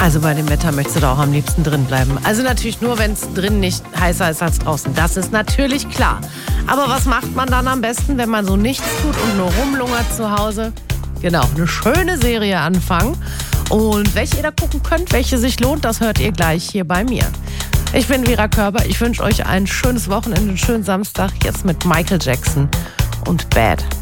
Also bei dem Wetter möchtest du da auch am liebsten drin bleiben. Also natürlich nur, wenn es drin nicht heißer ist als draußen. Das ist natürlich klar. Aber was macht man dann am besten, wenn man so nichts tut und nur rumlungert zu Hause? Genau, eine schöne Serie anfangen. Und welche ihr da gucken könnt, welche sich lohnt, das hört ihr gleich hier bei mir. Ich bin Vera Körber. Ich wünsche euch ein schönes Wochenende, einen schönen Samstag. Jetzt mit Michael Jackson und Bad.